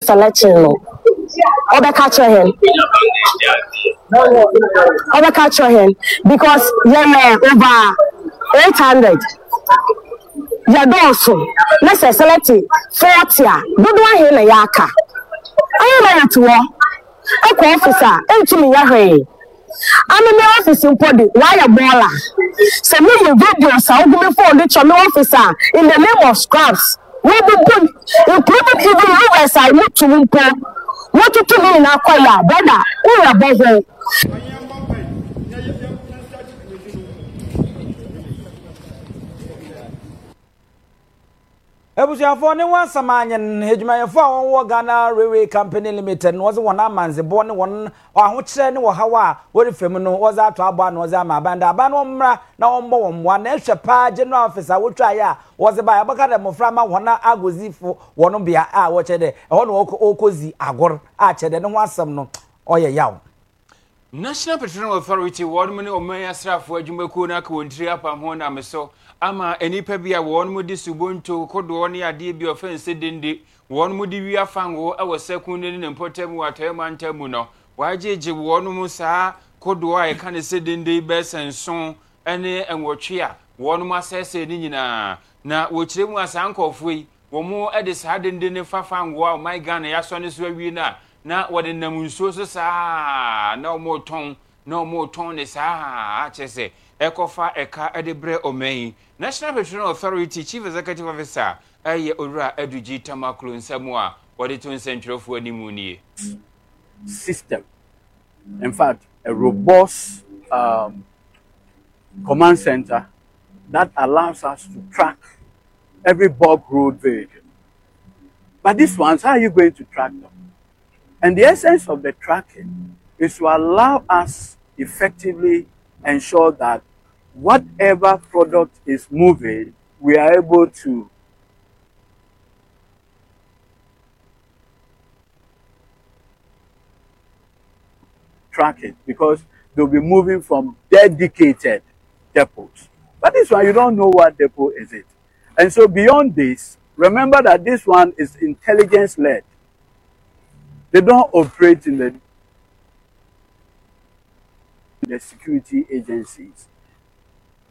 selection no. Obe catch him. Obe catch him because yeah over 800. Ya also. Let's say select 40. Good one here na yaka. Ayi na yatuo. Eko officer, entumi ya hwe. Ami me office impodi, why a baller? Send me your videos, I'll give me for the channel officer in the name of scraps. We be good, including even US I need to import. What to me in Aquila, brother, we are better. Ebusiafo ne wan samanyen hedjumayefo a won wo Ghana Railway Company Limited no was one amanze bo ne won ahokire ne wo hawa wori fem no was ato abo na was ama banda aba no mmra na won bo won na ehwe pa general officer wotwa ya was ba abaka de mofra ma wona agozifo wono bia a wo chede ho no okozi agor a chede ne ho asem no oye yaw National Petroleum Authority won many omaya srafo adwumaku na ka wontiri apam ho na meso ama enipa bia won mu di subonto kodo ne ade bi offense dinde won mu di wi afango e wo sekunde ne mpotem watem antamu no wajeje won mu saa kodo a e kan se dinde be senso ene enwotwe a won mu asese ni nyina na wo kire mu asankofo yi wo mu e de saa dinde ne fafango a my Ghana ya so ne so awi na wode namunso so saa na omo ton ne saa a chese ekofa eka edebre omei National Petroleum Authority Chief Executive Officer aye owura aduji tamaklo nsemu a wode to nsentwerefo animu nie system, in fact a robust command center that allows us to track every bulk road vehicle. But these ones, how are you going to track them? And the essence of the tracking is to allow us effectively ensure that whatever product is moving, we are able to track it because they'll be moving from dedicated depots. But this one, you don't know what depot is it. And so beyond this, remember that this one is intelligence-led. They don't operate in the security agencies.